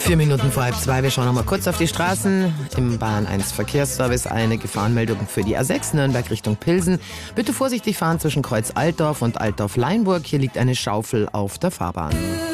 4 Minuten vor 1:30. Wir schauen noch mal kurz auf die Straßen. Im Bahn 1 Verkehrsservice eine Gefahrenmeldung für die A6 Nürnberg Richtung Pilsen. Bitte vorsichtig fahren zwischen Kreuz Altdorf und Altdorf-Leinburg. Hier liegt eine Schaufel auf der Fahrbahn.